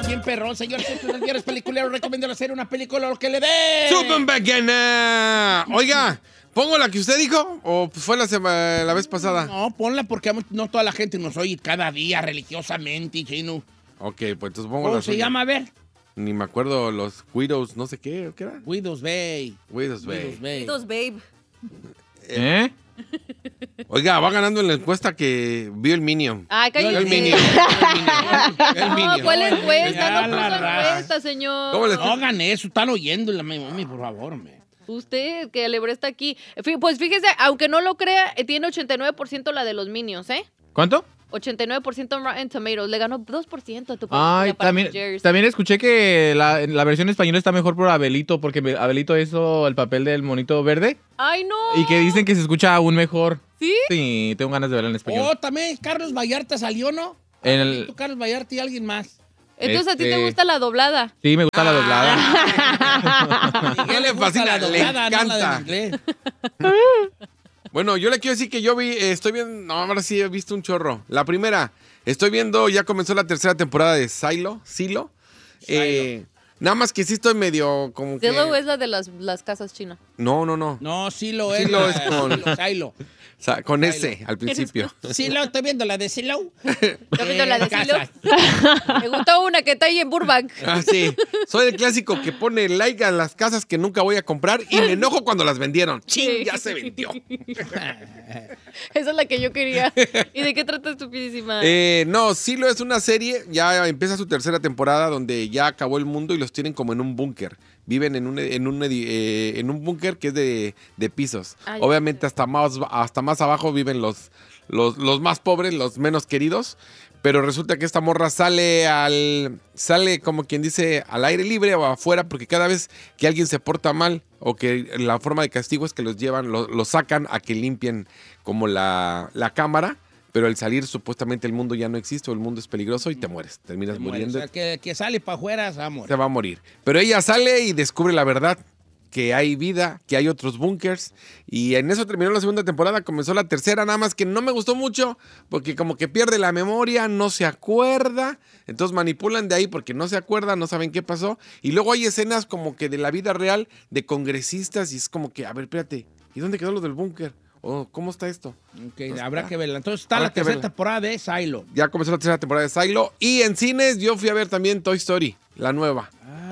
bien perrón, señores. Estos es viernes peliculero. Recomiendo hacer una película lo que le dé. ¡Super bacana! Oiga, ¿pongo la que usted dijo o fue la vez pasada? No, ponla porque no toda la gente nos oye cada día religiosamente, chino. Ok, pues entonces pongo ¿Cómo la se suya. llama? A ver. Ni me acuerdo, los Widows, no sé qué era. Widows Bay. Widows Bay. Dos, babe. ¿Eh? Oiga, va ganando en la encuesta que vio el Minion. Ay, Vio el Minion. cállate. El No, Minion. ¿cuál encuesta? Ya No la puso raza. encuesta, señor. ¿Cómo le- No hagan eso, están oyendo la mami, por favor, me. Usted, que Alebre está aquí. Pues fíjese, aunque no lo crea, tiene 89% la de los Minions, ¿eh? ¿Cuánto? 89% en Rotten Tomatoes. Le ganó 2% a tu Ay, película para también, New también escuché que la versión española está mejor por Abelito, porque Abelito hizo el papel del monito verde Ay, no. y que dicen que se escucha aún mejor. ¿Sí? Sí, tengo ganas de verla en español. Oh, también Carlos Vallarta salió, ¿no? En el- Tú, Carlos Vallarta y alguien más. Entonces a ti te Este- gusta la doblada. Sí, me gusta la doblada. Miguel le gusta fascina, la le doblada, no la encanta. de inglés. Bueno, yo le quiero decir que yo estoy viendo, no, ahora sí he visto un chorro. La primera, estoy viendo, ya comenzó la tercera temporada de Silo. Nada más que sí estoy medio como que... Zillow es la de las casas chinas. No. No, sí lo es. Silo es con- Silo. O sea, con ese al principio. Silo, estoy viendo la de Silo. ¿Estás viendo la de Zillow? Casas. Me gustó una que está ahí en Burbank. Ah, sí. Soy el clásico que pone like a las casas que nunca voy a comprar y me enojo cuando las vendieron. ¡Chin! Ya se vendió. Esa es la que yo quería. ¿Y de qué trata estupidísima? No, Silo es una serie, ya empieza su tercera temporada donde ya acabó el mundo y los tienen como en un búnker. Viven en un búnker que es de pisos. Ah, ya Obviamente hasta más abajo viven los más pobres, los menos queridos. Pero resulta que esta morra sale como quien dice al aire libre o afuera porque cada vez que alguien se porta mal o que la forma de castigo es que los llevan, los sacan a que limpien como la cámara. Pero al salir supuestamente el mundo ya no existe o el mundo es peligroso y te mueres, terminas muriendo. O sea, que sale para afuera, se va a morir. Se va a morir. Pero ella sale y descubre la verdad, que hay vida, que hay otros búnkers. Y en eso terminó la segunda temporada, comenzó la tercera, nada más que no me gustó mucho, porque como que pierde la memoria, no se acuerda. Entonces manipulan de ahí porque no se acuerda, no saben qué pasó. Y luego hay escenas como que de la vida real de congresistas y es como que, a ver, espérate, ¿y dónde quedó lo del búnker? ¿O cómo está esto? Ok, habrá que verla. Entonces está Habrá la que tercera verla. temporada de Silo. Ya comenzó la tercera temporada de Silo. Y en cines yo fui a ver también Toy Story, la nueva.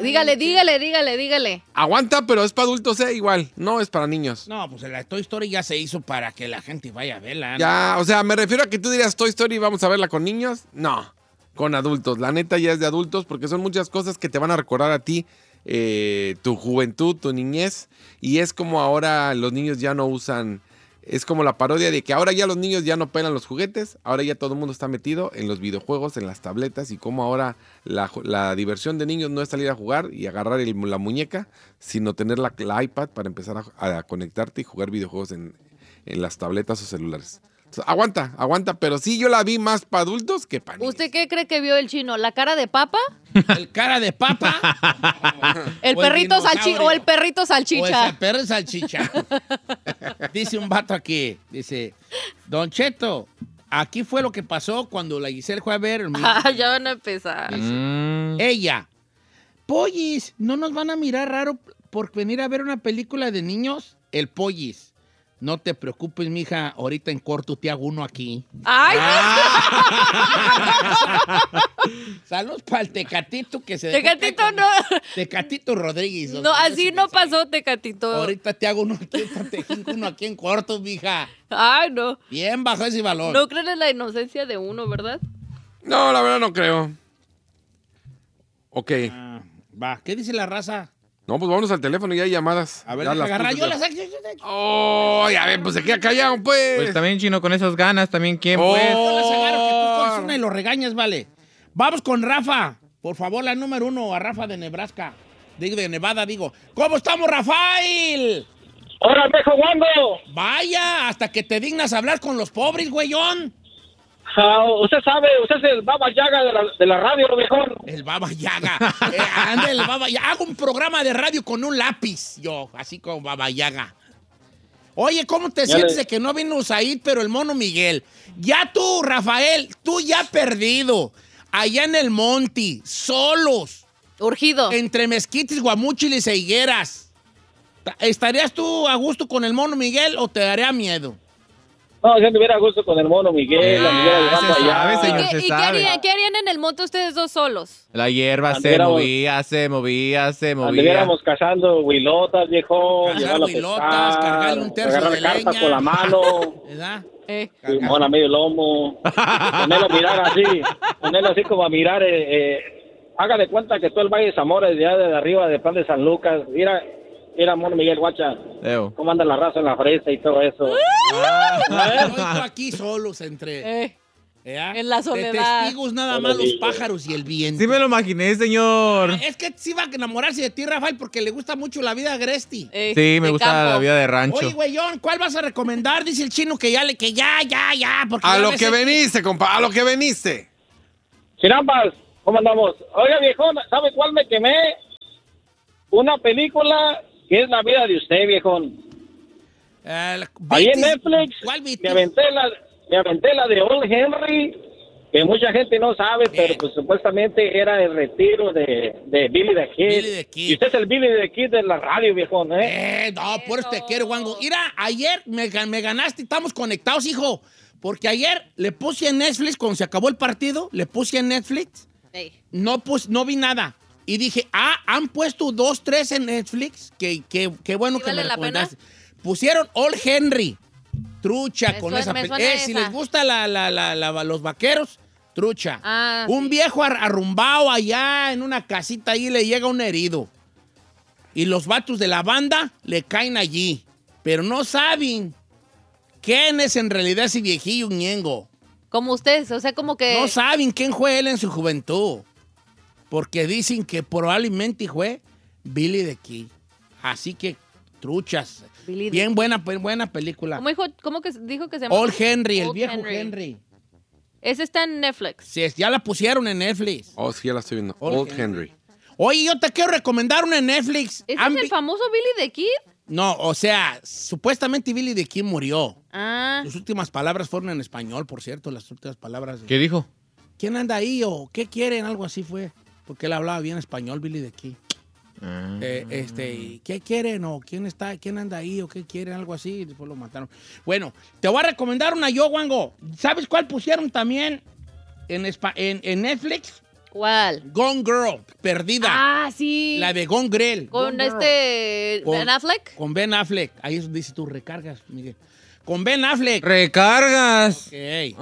Dígale. Aguanta, pero es para adultos, igual. No es para niños. No, pues la Toy Story ya se hizo para que la gente vaya a verla. ¿no? Ya, o sea, me refiero a que tú dirías Toy Story, vamos a verla con niños. No, con adultos. La neta ya es de adultos porque son muchas cosas que te van a recordar a ti, tu juventud, tu niñez. Y es como ahora los niños ya no usan... Es como la parodia de que ahora ya los niños ya no pelan los juguetes, ahora ya todo el mundo está metido en los videojuegos, en las tabletas y como ahora la diversión de niños no es salir a jugar y agarrar la muñeca, sino tener la iPad para empezar a conectarte y jugar videojuegos en las tabletas o celulares. Entonces, aguanta, pero sí yo la vi más para adultos que para niños. ¿Usted qué cree que vio el chino? ¿La cara de papa? El cara de papa. ¿El O perrito dinosaurio. o el perrito O salchicha? el perro salchicha. Dice un vato aquí, dice, Don Cheto, aquí fue lo que pasó cuando la Giselle fue a ver. Ah, ya van a empezar. Ella, Pollis, ¿no nos van a mirar raro por venir a ver una película de niños? El Pollis. No te preocupes, mija, ahorita en corto te hago uno aquí. ¡Ay! Saludos para el Tecatito que se Tecatito dejó no. caer con- Tecatito Rodríguez. No, así no pasó, Tecatito. Ahorita te hago uno aquí, te jinco uno aquí en corto, mija. Ay, no. Bien bajo ese valor. No creen en la inocencia de uno, ¿verdad? No, la verdad no creo. Ok. Ah, va, ¿qué dice la raza? No, pues vámonos al teléfono y hay llamadas. A ver, Ya deja las agarrar puse yo ya. las... Oh, ya ven, pues se queda callado, pues. Pues también, chino, con esas ganas, también, ¿quién, pues? Yo las agarro, que tú coges una y lo regañas, vale. Vamos con Rafa. Por favor, la número 1, a Rafa de Nebraska. De Nevada, digo. ¿Cómo estamos, Rafael? ¡Hola, viejo guango! Vaya, hasta que te dignas a hablar con los pobres, güeyón. Usted sabe, usted es el Baba Yaga de la radio, viejón. El Baba Yaga. Anda el Baba Yaga. Hago un programa de radio con un lápiz, yo, así como Baba Yaga. Oye, ¿cómo te sientes de que no vino Said, pero el mono Miguel? Ya tú, Rafael, tú ya perdido. allá en el monte, solos, Urgido. entre mezquites, guamúchiles e higueras. ¿Estarías tú a gusto con el mono Miguel o te daría miedo? No, yo tuviera gusto con el mono Miguel, la Miguel llevando se sabe, allá. señor. ¿Y se qué sabe. qué harían en el monte ustedes dos solos? La hierba se Anduviéramos- movía. Anduviéramos cazando huilotas, viejo. Cazar llevarla a huilotas, pescar, cargarle un tercio agarrar de carta leña. con la mano, ¿Verdad? limón a medio lomo, ponerlo a mirar así, ponerlo así como a mirar, haga de cuenta que todo el Valle de Zamora, desde allá de arriba, de Plan de San Lucas, mira, mono Miguel, guacha, cómo anda la raza en la fresa y todo eso. Estoy aquí solos entre... En la De soledad. testigos nada más los pájaros y el viento. Sí me lo imaginé, señor. Es que sí va a enamorarse de ti, Rafael, porque le gusta mucho la vida agresti. Sí, me de gusta campo. la vida de rancho. Oye, güeyón, ¿cuál vas a recomendar? Dice el chino que ya. Porque A ya lo ves que el- veniste, compa, a lo que veniste. Chirambas, ¿cómo andamos? Oiga, viejón, ¿sabe cuál me quemé? Una película que es la vida de usted, viejón. Ahí en Betis. Netflix ¿Cuál Betis? me aventé la de Old Henry, que mucha gente no sabe, pero pues supuestamente era el retiro de Billy the Kid. Billy the Kid. Y usted es el Billy the Kid de la radio, viejón, ¿eh? No, por eso te quiero, Wango. Mira, ayer me ganaste, estamos conectados, hijo. Porque ayer le puse en Netflix, cuando se acabó el partido, le puse en Netflix. No vi nada. Y dije, han puesto 2, 3 en Netflix. Qué bueno ¿Sí que vale me la recomendaste. Pusieron Old Henry. Trucha Me con suena- esa me película. suena Si esa. les gusta los vaqueros, trucha. Un sí. viejo arrumbado allá en una casita ahí le llega un herido. Y los vatos de la banda le caen allí. Pero no saben quién es en realidad ese viejillo ñengo. Como ustedes, o sea, como que... No saben quién fue él en su juventud. Porque dicen que probablemente fue Billy the Kid. Así que, truchas. Billy the Bien buena película. ¿Cómo que dijo que se llama? Old Henry, el Old viejo Henry. Ese está en Netflix. Sí, ya la pusieron en Netflix. Oh, sí, ya la estoy viendo. Old Old Henry. Oye, yo te quiero recomendar una en Netflix. ¿Ese es el famoso Billy the Kid? No, o sea, supuestamente Billy the Kid murió. Ah. Sus últimas palabras fueron en español, por cierto, las últimas palabras. ¿Qué dijo? ¿Quién anda ahí o qué quieren? Algo así fue. Porque él hablaba bien español, Billy the Kid. ¿Qué quieren o quién anda ahí o qué quieren? Algo así, y después lo mataron. Bueno, te voy a recomendar una yo, Wango. ¿Sabes cuál pusieron también en Netflix? ¿Cuál? Gone Girl, perdida. Ah, sí. La de Gone Girl. Con Gone Girl. Ben Affleck. Con Ben Affleck. Ahí es donde dices tú, recargas, Miguel. Con Ben Affleck. Recargas. Ok.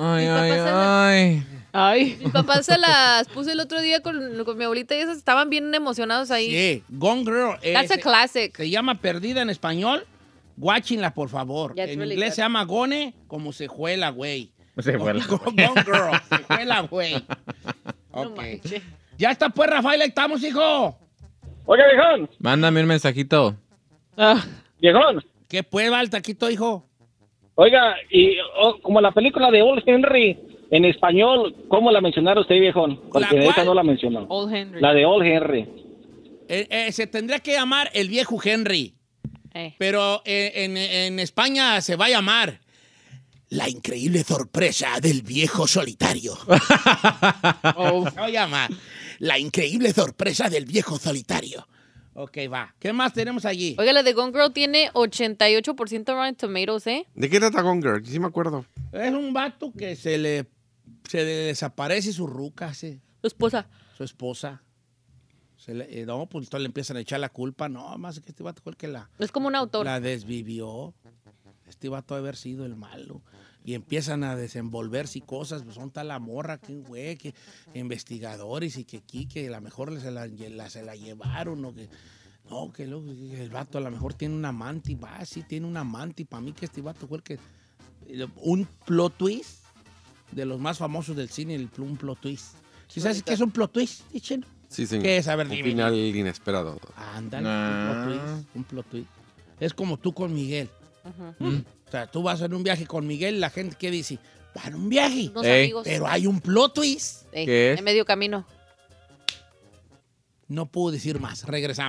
Ay. Mis papás se las puse el otro día con mi abuelita y esas estaban bien emocionados ahí. Sí, Gone Girl. That's a classic. Se llama Perdida en español. Watchingla, por favor. Yeah, it's En really inglés good. se llama Gone, como se juela, güey. Se fue la- Gone Girl. Se juela, güey. No Ok. manches. Ya está, pues, Rafael, ahí estamos, hijo. Oiga, viejón, Mándame un mensajito. viejón. ¿Qué pues, va el taquito, hijo? Oiga, y como la película de Old Henry, en español, ¿cómo la mencionaron usted, viejón? Porque ¿La esa cuál? no la mencionó. Old Henry. La de Old Henry. Se tendría que llamar El Viejo Henry. Pero en España se va a llamar La Increíble Sorpresa del Viejo Solitario. Se va a llamar La Increíble Sorpresa del Viejo Solitario. Ok, va. ¿Qué más tenemos allí? Oiga, la de Gone Girl tiene 88% Rotten Tomatoes, ¿eh? ¿De qué trata Gone Girl? Sí me acuerdo. Es un vato que se le desaparece su ruca, sí, Su esposa. su esposa. No, pues entonces le empiezan a echar la culpa. No, más que este vato fue el que Es como un autor. la desvivió. Este vato debe haber sido el malo. Y empiezan a desenvolverse cosas. Pues son tal la morra, que güey, que investigadores y que aquí, que a lo mejor se la llevaron. O que, no, que luego el vato a lo mejor tiene un amante. Y va, sí, tiene un amante. Y para mí que este vato fue el que... Un plot twist de los más famosos del cine, un plot twist. ¿Sí sabes qué es un plot twist, Chino? Sí, señor. ¿Qué es? A ver, Un dime. final inesperado. Ándale, Ah. un plot twist. Es como tú con Miguel. Ujú. O sea, tú vas en un viaje con Miguel y la gente que dice, van a un viaje, Unos Ey. amigos. pero hay un plot twist. ¿Qué es? En medio camino. No puedo decir más. Regresamos.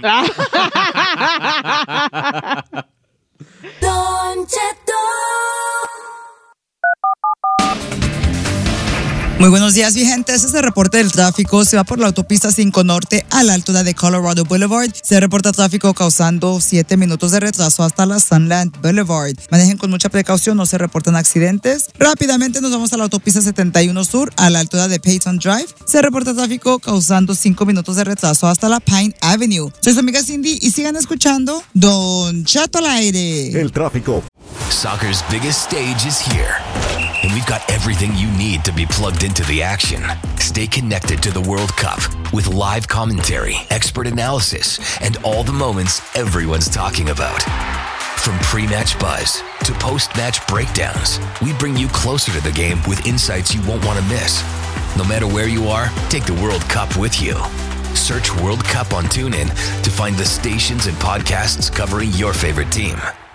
Don Cheto. Muy buenos días, mi gente. Este es el reporte del tráfico. Se va por la autopista 5 Norte a la altura de Colorado Boulevard. Se reporta tráfico causando 7 minutos de retraso hasta la Sunland Boulevard. Manejen con mucha precaución, no se reportan accidentes. Rápidamente nos vamos a la autopista 71 Sur a la altura de Peyton Drive. Se reporta tráfico causando 5 minutos de retraso hasta la Pine Avenue. Soy su amiga Cindy y sigan escuchando Don Chato al aire. El tráfico. Soccer's biggest stage is here. And we've got everything you need to be plugged into the action. Stay connected to the World Cup with live commentary, expert analysis, and all the moments everyone's talking about. From pre-match buzz to post-match breakdowns, we bring you closer to the game with insights you won't want to miss. No matter where you are, take the World Cup with you. Search World Cup on TuneIn to find the stations and podcasts covering your favorite team.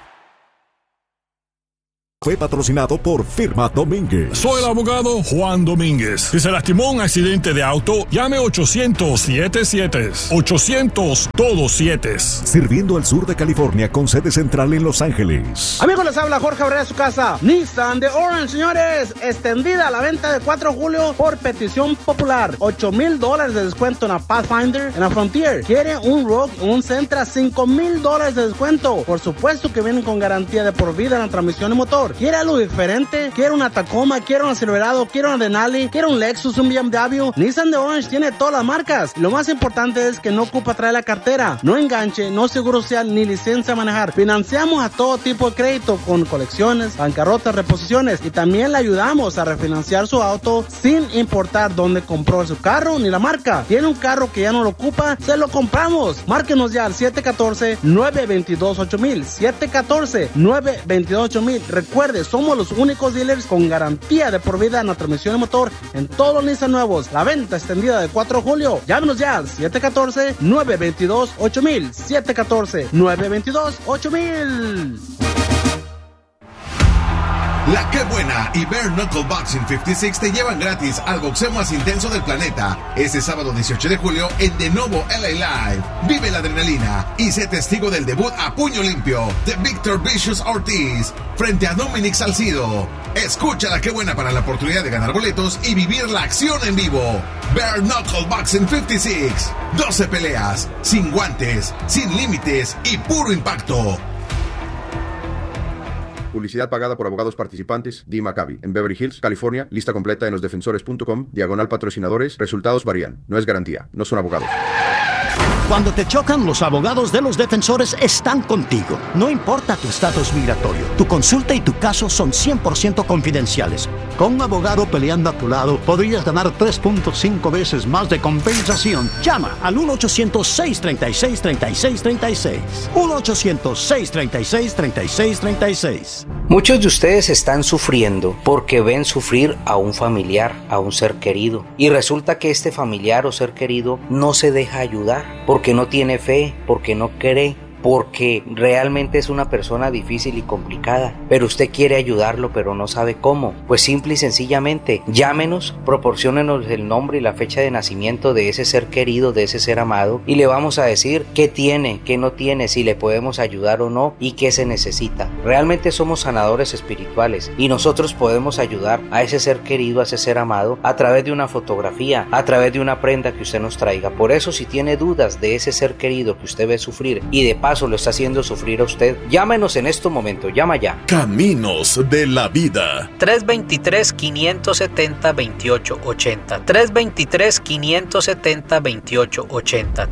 Fue patrocinado por Firma Domínguez. Soy el abogado Juan Domínguez. Si se lastimó en un accidente de auto, llame 800-77. 800 todos 7. Sirviendo al sur de California con sede central en Los Ángeles. Amigos, les habla Jorge Abreu de su casa. Nissan de Orange, señores. Extendida a la venta del 4 de julio por petición popular. $8,000 de descuento en la Pathfinder, en la Frontier. ¿Quiere un Rogue o un Sentra? $5,000 de descuento. Por supuesto que vienen con garantía de por vida en la transmisión y motor. ¿Quiere algo diferente? ¿Quiere una Tacoma? ¿Quiere una Silverado? ¿Quiere una Denali? ¿Quiere un Lexus? ¿Un BMW? Nissan de Orange tiene todas las marcas. Y lo más importante es que no ocupa traer la cartera, no enganche, no seguro social ni licencia a manejar. Financiamos a todo tipo de crédito con colecciones, bancarrotas, reposiciones y también le ayudamos a refinanciar su auto sin importar dónde compró su carro ni la marca. ¿Tiene un carro que ya no lo ocupa? Se lo compramos. Márquenos ya al 714-922-8000. 714-922-8000. Recuerde, somos los únicos dealers con garantía de por vida en la transmisión y motor en todos los Nissan nuevos. La venta extendida del 4 de julio. Llámenos ya al 714-922-8000. 714-922-8000. La Qué Buena y Bare Knuckle Boxing 56 te llevan gratis al boxeo más intenso del planeta. Este sábado 18 de julio en The Novo LA Live. Vive la adrenalina y sé testigo del debut a puño limpio de Victor Vicious Ortiz frente a Dominic Salcido. Escucha La Qué Buena para la oportunidad de ganar boletos y vivir la acción en vivo. Bare Knuckle Boxing 56. 12 peleas, sin guantes, sin límites y puro impacto. Publicidad pagada por abogados participantes. Dee Maccabi, en Beverly Hills, California. Lista completa en losdefensores.com. /patrocinadores. Resultados varían. No es garantía. No son abogados. Cuando te chocan, los abogados de Los Defensores están contigo. No importa tu estatus migratorio. Tu consulta y tu caso son 100% confidenciales. Con un abogado peleando a tu lado, podrías ganar 3.5 veces más de compensación. Llama al 1-800-636-3636. 1-800-636-3636. Muchos de ustedes están sufriendo porque ven sufrir a un familiar, a un ser querido. Y resulta que este familiar o ser querido no se deja ayudar porque no tiene fe, porque no cree, porque realmente es una persona difícil y complicada, pero usted quiere ayudarlo pero no sabe cómo. Pues simple y sencillamente llámenos, proporciónenos el nombre y la fecha de nacimiento de ese ser querido, de ese ser amado, y le vamos a decir qué tiene, qué no tiene, si le podemos ayudar o no y qué se necesita. Realmente somos sanadores espirituales y nosotros podemos ayudar a ese ser querido, a ese ser amado, a través de una fotografía, a través de una prenda que usted nos traiga. Por eso, si tiene dudas de ese ser querido que usted ve sufrir y de paso lo está haciendo sufrir a usted, llámenos en este momento, llama ya. Caminos de la vida. 323-570-2880. 323-570-2880.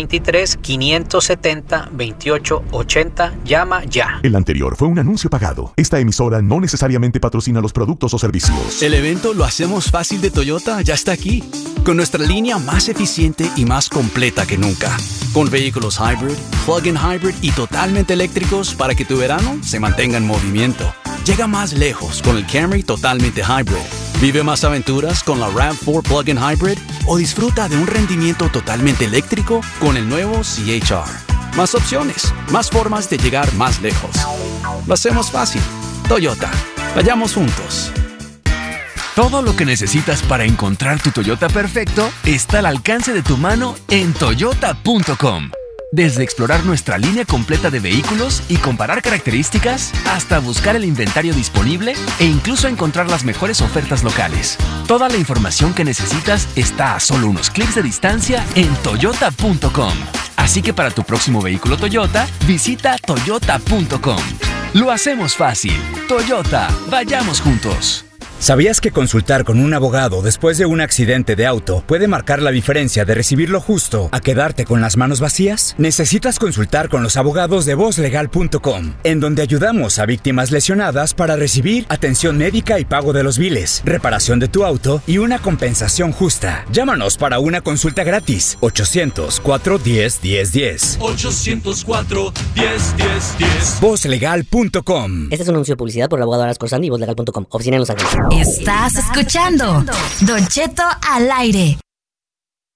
323-570-2880. Llama ya. El anterior fue un anuncio pagado. Esta emisora no necesariamente patrocina los productos o servicios. El evento Lo Hacemos Fácil de Toyota ya está aquí, con nuestra línea más eficiente y más completa que nunca. Con vehículos hybrid, plug-in hybrid y totalmente eléctricos para que tu verano se mantenga en movimiento. Llega más lejos con el Camry totalmente hybrid. Vive más aventuras con la RAV4 plug-in hybrid o disfruta de un rendimiento totalmente eléctrico con el nuevo CHR. Más opciones, más formas de llegar más lejos. Lo hacemos fácil. Toyota. Vayamos juntos. Todo lo que necesitas para encontrar tu Toyota perfecto está al alcance de tu mano en Toyota.com. Desde explorar nuestra línea completa de vehículos y comparar características, hasta buscar el inventario disponible e incluso encontrar las mejores ofertas locales. Toda la información que necesitas está a solo unos clics de distancia en toyota.com. Así que para tu próximo vehículo Toyota, visita toyota.com. Lo hacemos fácil. Toyota, vayamos juntos. ¿Sabías que consultar con un abogado después de un accidente de auto puede marcar la diferencia de recibir lo justo a quedarte con las manos vacías? Necesitas consultar con los abogados de vozlegal.com, en donde ayudamos a víctimas lesionadas para recibir atención médica y pago de los biles, reparación de tu auto y una compensación justa. Llámanos para una consulta gratis. 800-410-1010. 800-410-1010. Vozlegal.com. Este es un anuncio de publicidad por el abogado Aras Corsandi y vozlegal.com. Oficina en Los Ángeles. Estás escuchando Don Cheto al aire.